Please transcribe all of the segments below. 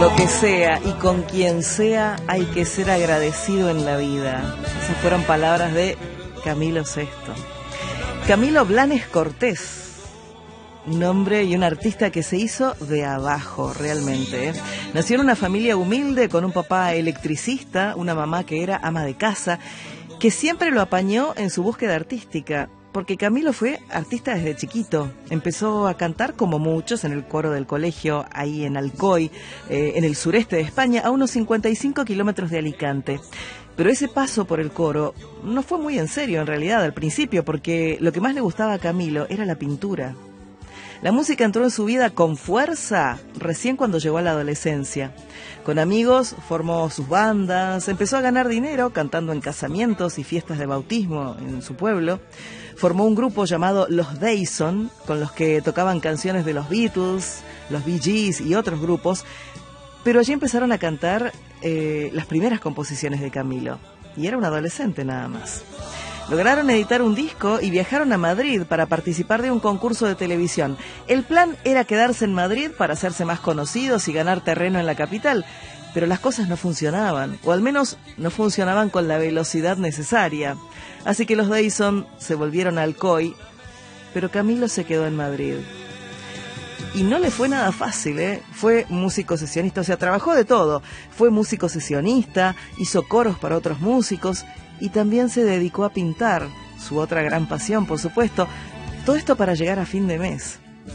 Lo que sea y con quien sea hay que ser agradecido en la vida. Esas fueron palabras de Camilo VI. Camilo Blanes Cortés, un hombre y un artista que se hizo de abajo realmente, ¿eh? Nació en una familia humilde con un papá electricista, una mamá que era ama de casa, que siempre lo apañó en su búsqueda artística. Porque Camilo fue artista desde chiquito. Empezó a cantar, como muchos, en el coro del colegio, ahí en Alcoy, en el sureste de España, a unos 55 kilómetros de Alicante. Pero ese paso por el coro no fue muy en serio, en realidad, al principio, porque lo que más le gustaba a Camilo era la pintura. La música entró en su vida con fuerza recién cuando llegó a la adolescencia. Con amigos formó sus bandas, empezó a ganar dinero cantando en casamientos y fiestas de bautismo en su pueblo. Formó un grupo llamado Los Dyson, con los que tocaban canciones de los Beatles, los Bee Gees y otros grupos. Pero allí empezaron a cantar las primeras composiciones de Camilo. Y era un adolescente nada más. Lograron editar un disco y viajaron a Madrid para participar de un concurso de televisión. El plan era quedarse en Madrid para hacerse más conocidos y ganar terreno en la capital, pero las cosas no funcionaban, o al menos no funcionaban con la velocidad necesaria. Así que los Dyson se volvieron a Alcoy, pero Camilo se quedó en Madrid. Y no le fue nada fácil, ¿eh? Fue músico sesionista, o sea, trabajó de todo. Fue músico sesionista, hizo coros para otros músicos y también se dedicó a pintar, su otra gran pasión, por supuesto. Todo esto para llegar a fin de mes.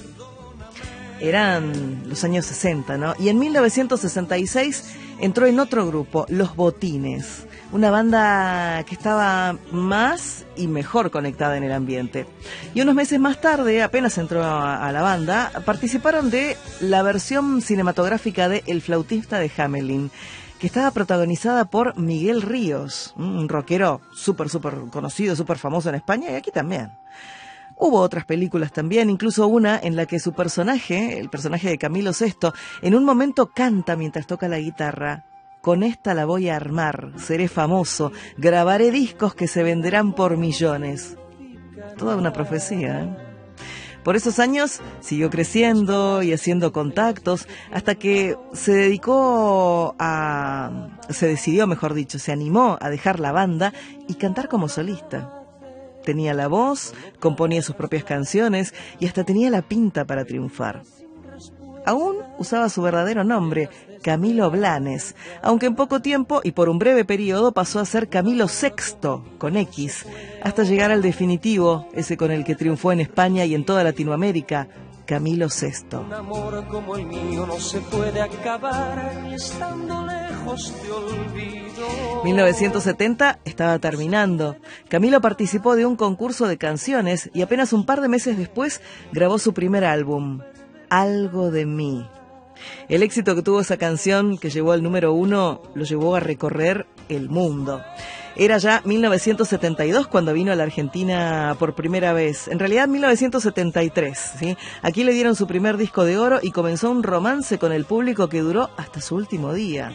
Eran los años 60, ¿no? Y en 1966 entró en otro grupo, Los Botines, una banda que estaba más y mejor conectada en el ambiente. Y unos meses más tarde, apenas entró a la banda, participaron de la versión cinematográfica de El flautista de Hamelin, que estaba protagonizada por Miguel Ríos, un rockero súper conocido, súper famoso en España y aquí también. Hubo otras películas también, incluso una en la que su personaje, el personaje de Camilo VI, en un momento canta mientras toca la guitarra: con esta la voy a armar, seré famoso, grabaré discos que se venderán por millones. Toda una profecía, ¿eh? Por esos años siguió creciendo y haciendo contactos hasta que se animó a dejar la banda y cantar como solista. Tenía la voz, componía sus propias canciones y hasta tenía la pinta para triunfar. Aún usaba su verdadero nombre, Camilo Blanes, aunque en poco tiempo y por un breve periodo pasó a ser Camilo VI, con X, hasta llegar al definitivo, ese con el que triunfó en España y en toda Latinoamérica, Camilo VI. Un amor como el mío no se puede acabar y estando lejos te olvido. 1970 estaba terminando. Camilo participó de un concurso de canciones y apenas un par de meses después grabó su primer álbum, Algo de mí. El éxito que tuvo esa canción, que llegó al número 1, lo llevó a recorrer el mundo. Era ya 1972 cuando vino a la Argentina por primera vez. En realidad 1973, ¿sí? Aquí le dieron su primer disco de oro y comenzó un romance con el público que duró hasta su último día.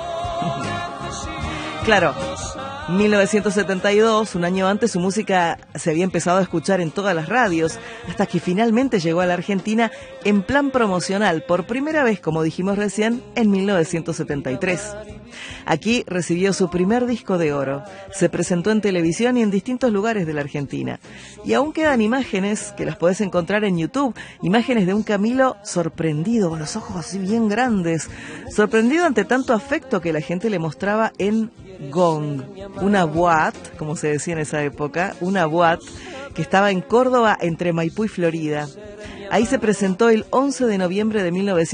Claro, 1972, un año antes, su música se había empezado a escuchar en todas las radios, hasta que finalmente llegó a la Argentina en plan promocional, por primera vez, como dijimos recién, en 1973. Aquí recibió su primer disco de oro, se presentó en televisión y en distintos lugares de la Argentina. Y aún quedan imágenes, que las podés encontrar en YouTube, imágenes de un Camilo sorprendido, con los ojos así bien grandes, sorprendido ante tanto afecto que la gente le mostraba en Gong, una boate, como se decía en esa época, una boate que estaba en Córdoba entre Maipú y Florida. Ahí se presentó el 11 de noviembre de 1900.